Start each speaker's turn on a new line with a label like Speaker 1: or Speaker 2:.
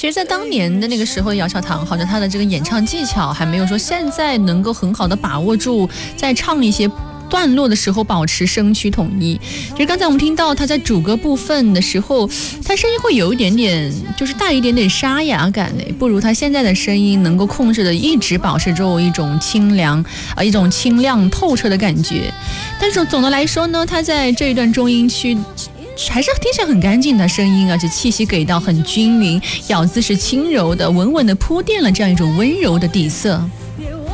Speaker 1: 其实在当年的那个时候，姚小棠好像她的这个演唱技巧还没有说现在能够很好的把握住，在唱一些段落的时候保持声区统一。其实刚才我们听到他在主歌部分的时候，他声音会有一点点，就是带一点点沙哑感的，不如他现在的声音能够控制的一直保持着一种清凉一种清亮透彻的感觉。但是总的来说呢，他在这一段中音区还是听起来很干净的声音，而且气息给到很均匀，咬字是轻柔的，稳稳的铺垫了这样一种温柔的底色。